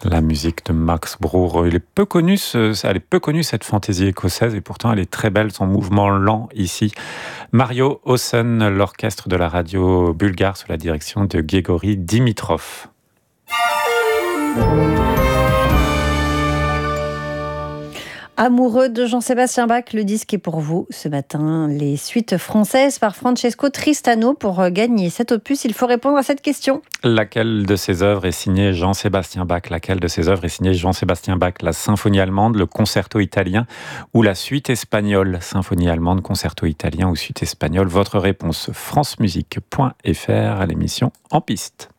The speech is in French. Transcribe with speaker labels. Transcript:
Speaker 1: La musique de Max Bruch, elle est peu connue cette fantaisie écossaise et pourtant elle est très belle, son mouvement lent ici. Mario Hausen, l'orchestre de la radio bulgare sous la direction de Grigori Dimitrov.
Speaker 2: Amoureux de Jean-Sébastien Bach, le disque est pour vous ce matin. Les suites françaises par Francesco Tristano. Pour gagner cet opus, il faut répondre à cette question.
Speaker 1: Laquelle de ses œuvres est signée Jean-Sébastien Bach? Laquelle de ses œuvres est signée Jean-Sébastien Bach? La symphonie allemande, le concerto italien ou la suite espagnole? Symphonie allemande, concerto italien ou suite espagnole? Votre réponse francemusique.fr à l'émission En Piste.